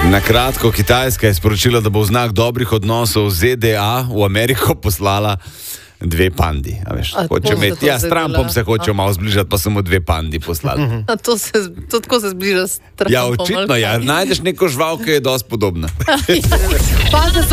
Na kratko, Kitajska je sporočila, da bo v znak dobrih odnosov ZDA v Ameriko poslala 2 pandi. S Trumpom se hočejo malo zbližati, pa samo 2 pandi poslali. To tako se zbliža s Trumpom. Ja, očitno, najdeš neko žival, ki je dosti podobna.